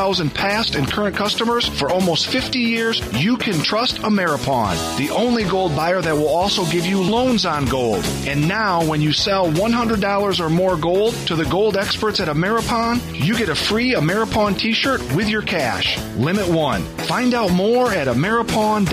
past and current customers for almost 50 years, you can trust Ameripon, the only gold buyer that will also give you loans on gold. And now, when you sell $100 or more gold to the gold experts at Ameripon, you get a free Ameripon t-shirt with your cash. Limit 1. Find out more at Ameripon.com.